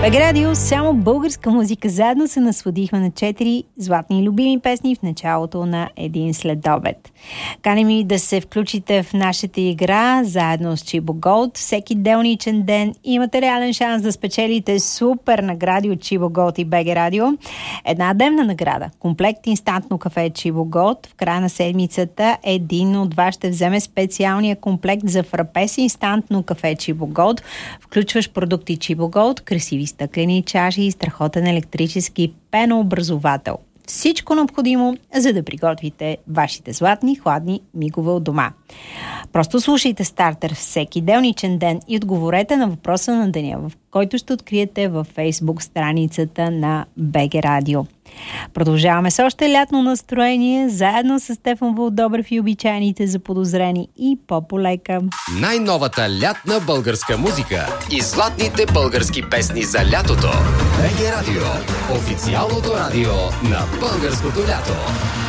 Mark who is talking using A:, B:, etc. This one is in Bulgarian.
A: БГ Радио, само българска музика. Заедно се насладихме на 4 златни и любими песни в началото на един следобед. Каним ви да се включите в нашата игра заедно с Chibo Gold. Всеки делничен ден имате реален шанс да спечелите супер награди от Chibo Gold и БГ Радио. Една дневна награда. Комплект инстантно кафе Chibo Gold. В края на седмицата един от вас ще вземе специалния комплект за фрапе с инстантно кафе Chibo Gold. Включваш продукти Chibo Gold, красиви стъклени чаши и страхотен електрически пенообразовател. Всичко необходимо, за да приготвите вашите златни, хладни мигове от дома. Просто слушайте Стартер всеки делничен ден и отговорете на въпроса на деня, в който ще откриете във Facebook страницата на БГ Радио. Продължаваме с още лятно настроение, заедно с Стефан Вълдобрев и обичайните заподозрени и по-полека.
B: Най-новата лятна българска музика и златните български песни за лятото. БГ Радио, официалното радио на българското лято.